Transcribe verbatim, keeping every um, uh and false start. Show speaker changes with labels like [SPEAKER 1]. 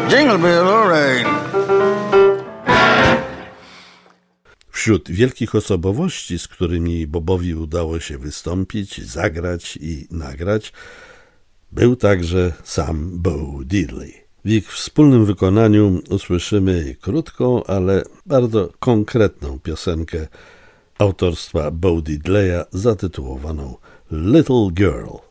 [SPEAKER 1] Jingle Bell Lorraine.
[SPEAKER 2] Wśród wielkich osobowości, z którymi Bobowi udało się wystąpić, zagrać i nagrać, był także sam Bo Diddley. W ich wspólnym wykonaniu usłyszymy krótką, ale bardzo konkretną piosenkę autorstwa Bo Diddleya zatytułowaną Little Girl.